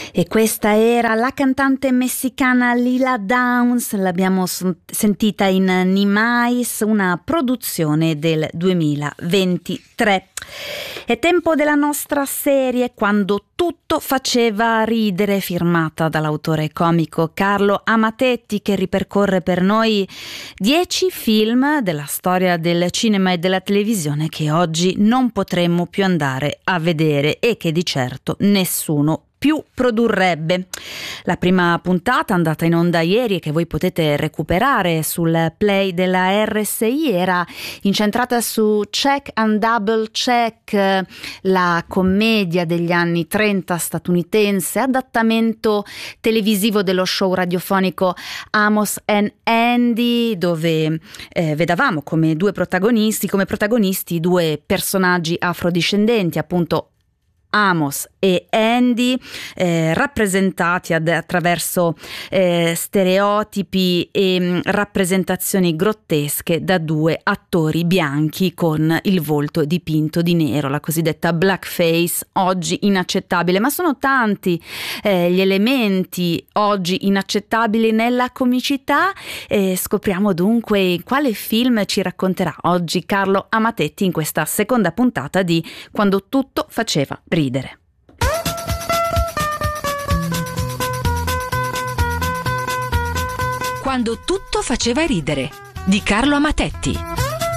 E questa era la cantante messicana Lila Downs, l'abbiamo sentita in Nimais, una produzione del 2023. È tempo della nostra serie Quando tutto faceva ridere, firmata dall'autore comico Carlo Amatetti, che ripercorre per noi 10 film della storia del cinema e della televisione che oggi non potremmo più andare a vedere e che di certo nessuno più produrrebbe. La prima puntata, andata in onda ieri e che voi potete recuperare sul play della RSI, era incentrata su Check and Double Check, la commedia degli anni 30 statunitense, adattamento televisivo dello show radiofonico Amos and Andy, dove vedavamo come protagonisti due personaggi afrodiscendenti, appunto Amos e Andy, rappresentati attraverso stereotipi e rappresentazioni grottesche da due attori bianchi con il volto dipinto di nero, la cosiddetta blackface, oggi inaccettabile. Ma sono tanti gli elementi oggi inaccettabili nella comicità. Scopriamo dunque quale film ci racconterà oggi Carlo Amatetti in questa seconda puntata di Quando tutto faceva ridere. Quando tutto faceva ridere, di Carlo Amatetti.